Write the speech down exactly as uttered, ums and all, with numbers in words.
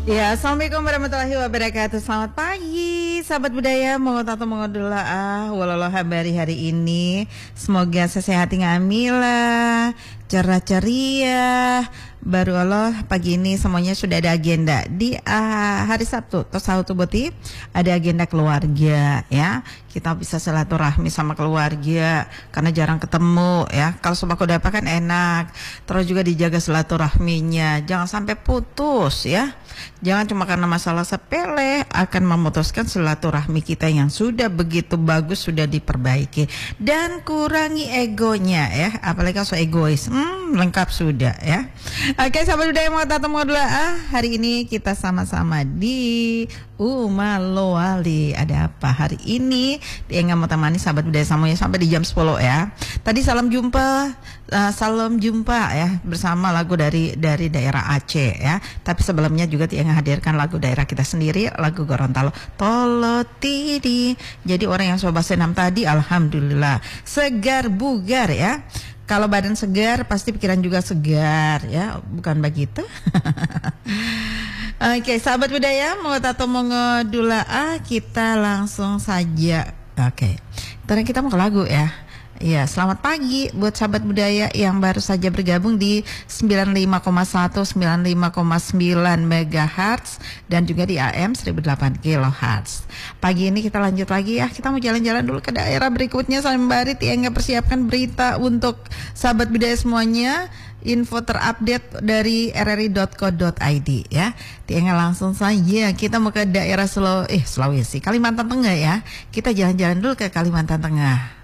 Ya, assalamualaikum warahmatullahi wabarakatuh. Selamat pagi, sahabat budaya. Mau tato mau doa, walallah habari hari ini. Semoga sesehati ngamila, cerah ceria. Baru Allah pagi ini semuanya sudah ada agenda di uh, hari Sabtu. Terus Sabtu boti ada agenda keluarga ya. Kita bisa silaturahmi sama keluarga karena jarang ketemu ya. Kalau sembako dapat kan enak. Terus juga dijaga silaturahminya. Jangan sampai putus ya. Jangan cuma karena masalah sepele akan memutuskan silaturahmi kita yang sudah begitu bagus, sudah diperbaiki. Dan kurangi egonya ya. Apalagi kalau so egois. Hmm, lengkap sudah ya. Oke, sahabat budaya mau tato mau doa. Hari ini kita sama-sama di Umalowali. Ada apa hari ini? Dia nggak mau temani sahabat budaya semuanya sampai di jam sepuluh ya. Tadi salam jumpa, uh, salam jumpa ya bersama lagu dari dari daerah Aceh ya. Tapi sebelumnya juga dia menghadirkan lagu daerah kita sendiri, lagu Gorontalo. Tolo Tidi. Jadi orang yang coba senam tadi, alhamdulillah segar bugar ya. Kalau badan segar pasti pikiran juga segar ya, bukan begitu? Oke, sahabat budaya mau tato mau ngedulaah, kita langsung saja. Oke, terus kita mau ke lagu ya. Ya, selamat pagi buat sahabat budaya yang baru saja bergabung di sembilan puluh lima koma satu, sembilan puluh lima koma sembilan megahertz dan juga di A M seribu delapan kilohertz. Pagi ini kita lanjut lagi ya. Kita mau jalan-jalan dulu ke daerah berikutnya sambil Tia nggak persiapkan berita untuk sahabat budaya semuanya. Info terupdate dari r r i dot co dot i d ya. Tia langsung saja kita mau ke daerah Sulaw eh Sulawesi, Kalimantan Tengah ya. Kita jalan-jalan dulu ke Kalimantan Tengah.